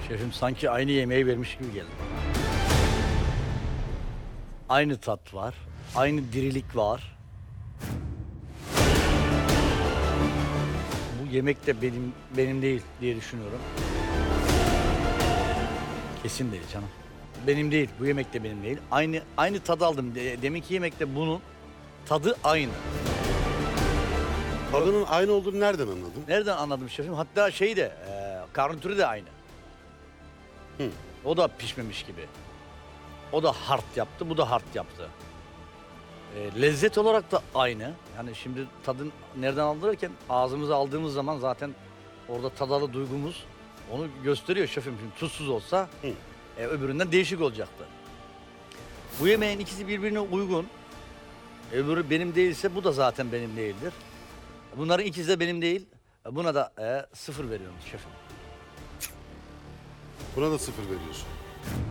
Şefim sanki aynı yemeği vermiş gibi geldi bana. Aynı tat var, aynı dirilik var. Bu yemek de benim değil diye düşünüyorum. Kesin değil canım. Benim değil, bu yemek de benim değil. Aynı tadı aldım. Deminki yemekte bunun tadı aynı. Tadının aynı olduğunu nereden anladın? Nereden anladım şefim? Hatta garnitürü de aynı. Hı. O da pişmemiş gibi. O da hard yaptı, bu da hard yaptı. Lezzet olarak da aynı. Yani şimdi tadın nereden aldırırken ağzımıza aldığımız zaman zaten orada tadalı duygumuz onu gösteriyor şefim. Şimdi tuzsuz olsa öbüründen değişik olacaktı. Bu yemeğin ikisi birbirine uygun. Öbürü benim değilse bu da zaten benim değildir. Bunların ikisi de benim değil. Buna da 0 veriyorum şefim. Buna da 0 veriyorsun.